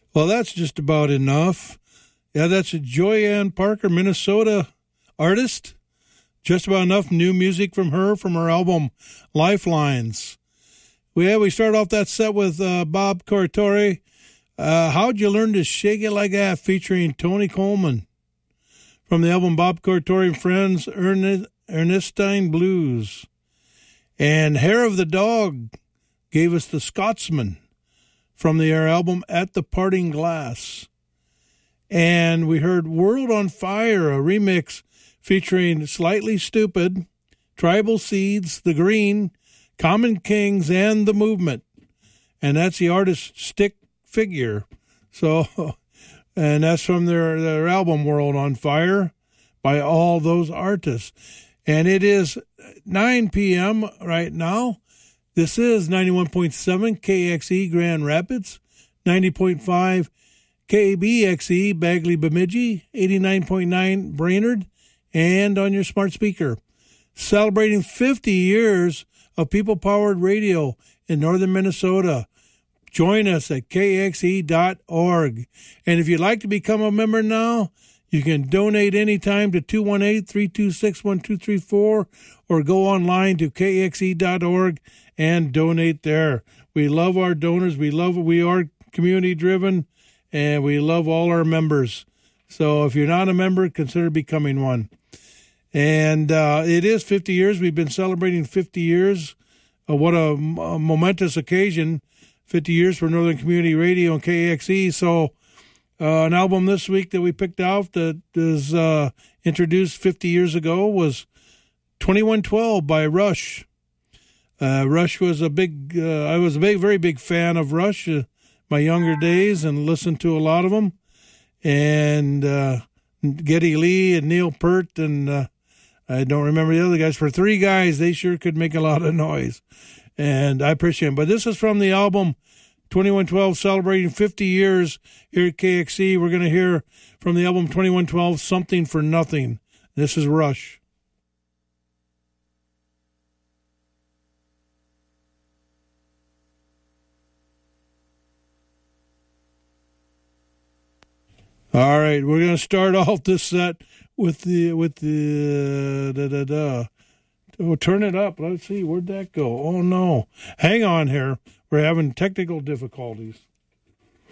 Well, that's just about enough. Yeah, that's a Joyanne Parker, Minnesota artist. Just about enough new music from her album Lifelines. We started off that set with Bob Corritore. How'd You Learn to Shake It Like That, featuring Tony Coleman. From the album Bob Corritore and Friends, Ernestine Blues. And Hair of the Dog gave us The Scotsman from their album At the Parting Glass. And we heard World on Fire, a remix featuring Slightly Stupid, Tribal Seeds, The Green, Common Kings, and The Movement. And that's the artist Stick Figure. So, and that's from their album World on Fire by all those artists. And it is 9 p.m. right now. This is 91.7 KXE Grand Rapids, 90.5 KBXE Bagley Bemidji, 89.9 Brainerd, and on your smart speaker. Celebrating 50 years of people-powered radio in northern Minnesota. Join us at kxe.org. And if you'd like to become a member now, you can donate anytime to 218-326-1234 or go online to kxe.org and donate there. We love our donors. We are community-driven, and we love all our members. So if you're not a member, consider becoming one. And it is 50 years. We've been celebrating 50 years. What a momentous occasion, 50 years for Northern Community Radio and KXE. So an album this week that we picked out that is introduced 50 years ago was 2112 by Rush. Rush was I was a very big fan of Rush my younger days and listened to a lot of them. And Geddy Lee and Neil Peart and I don't remember the other guys. For three guys, they sure could make a lot of noise. And I appreciate them. But this is from the album 2112, celebrating 50 years here at KXE. We're going to hear from the album 2112, Something for Nothing. This is Rush. All right, we're going to start off this set with the Oh, turn it up. Let's see, where'd that go? Oh no, hang on here. We're having technical difficulties.